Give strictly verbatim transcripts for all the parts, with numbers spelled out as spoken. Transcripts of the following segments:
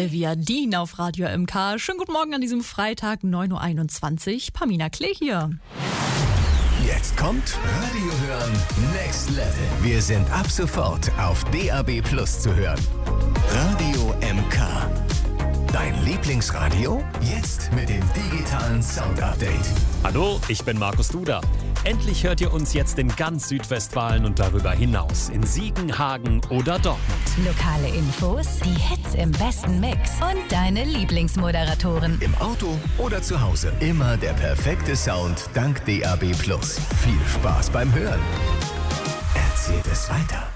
Elvia Dean auf Radio M K. Schönen guten Morgen an diesem Freitag, neun Uhr einundzwanzig. Pamina Klee hier. Jetzt kommt Radio hören Next Level. Wir sind ab sofort auf D A B Plus zu hören. Radio M K. Dein Lieblingsradio? Jetzt mit dem digitalen Sound-Update. Hallo, ich bin Markus Duda. Endlich hört ihr uns jetzt in ganz Südwestfalen und darüber hinaus. In Siegen, Hagen oder Dortmund. Lokale Infos, die Hits im besten Mix und deine Lieblingsmoderatoren. Im Auto oder zu Hause. Immer der perfekte Sound dank D A B Plus. Viel Spaß beim Hören. Erzählt es weiter.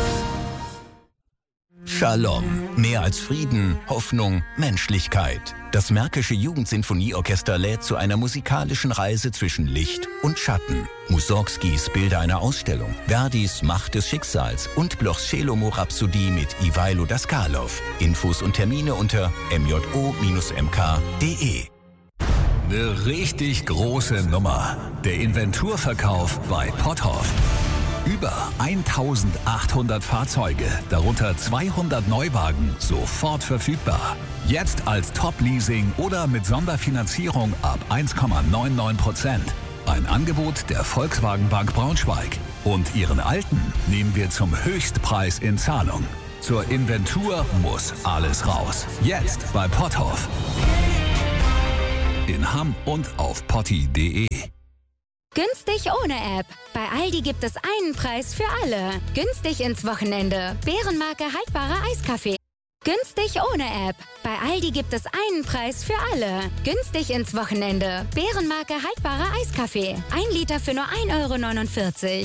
Shalom. Mehr als Frieden, Hoffnung, Menschlichkeit. Das Märkische Jugendsinfonieorchester lädt zu einer musikalischen Reise zwischen Licht und Schatten. Mussorgskis Bilder einer Ausstellung, Verdis Macht des Schicksals und Blochs Shelomo-Rhapsodie mit Ivailo Daskalov. Infos und Termine unter m j o Bindestrich m k punkt d e. Eine richtig große Nummer. Der Inventurverkauf bei Potthoff. Über eintausendachthundert Fahrzeuge, darunter zweihundert Neuwagen, sofort verfügbar. Jetzt als Top-Leasing oder mit Sonderfinanzierung ab eins Komma neunundneunzig Prozent. Ein Angebot der Volkswagen Bank Braunschweig. Und Ihren Alten nehmen wir zum Höchstpreis in Zahlung. Zur Inventur muss alles raus. Jetzt bei Potthoff. In Hamm und auf potti punkt d e. Günstig ohne App. Bei Aldi gibt es einen Preis für alle. Günstig ins Wochenende. Bärenmarke haltbarer Eiskaffee. Günstig ohne App. Bei Aldi gibt es einen Preis für alle. Günstig ins Wochenende. Bärenmarke haltbarer Eiskaffee. Ein Liter für nur ein Euro neunundvierzig.